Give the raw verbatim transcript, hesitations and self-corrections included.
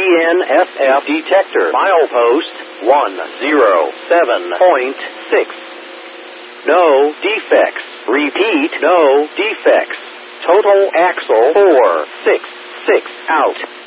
N F F detector. Milepost one zero seven point six. No defects. Repeat, no defects. Total axle four six six out.